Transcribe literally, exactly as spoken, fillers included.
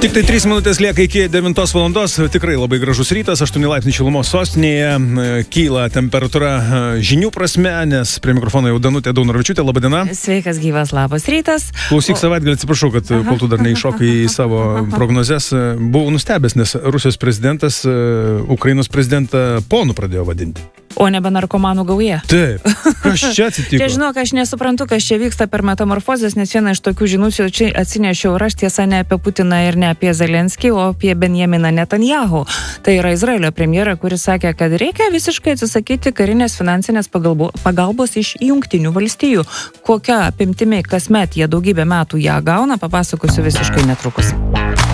Tik tai trys minutės lieka iki devintos valandos. Tikrai labai gražus rytas, aštuoni laipsniai šilumos sostinėje. Kyla temperatūra žinių prasme, nes prie mikrofono jau Danutė Daunoravičiūtė. Labą dieną. Sveikas, gyvas, labas rytas. Klausyk, savaitgalį, atsiprašau, kad aha. kol tu dar neiššokai į savo prognozes. Buvau nustebęs, nes Rusijos prezidentas Ukrainos prezidentą ponu pradėjo vadinti. O nebe narkomanų gauja. Taip. Kas čia atsitiko? Čia žinok, aš nesuprantu, kas čia vyksta per metamorfozės, nes viena iš tokių žinučių čia atsinešiau ir aš tiesa ne apie Putiną ir ne apie Zelenskį, o apie Benjaminą Netanjahu. Tai yra Izraelio premjerą, kuris sakė, kad reikia visiškai atsisakyti karinės finansinės pagalbo, pagalbos iš Jungtinių valstijų. Kokia apimtimi kasmet jie daugybę metų ją gauna, papasakosiu visiškai netrukus.